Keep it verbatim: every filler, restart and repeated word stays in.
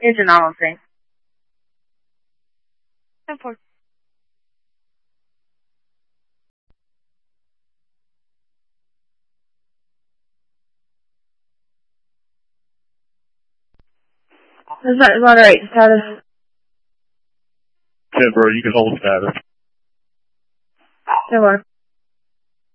Engine on, thing. ten four. Is that moderate status? ten four, you can hold status. ten four.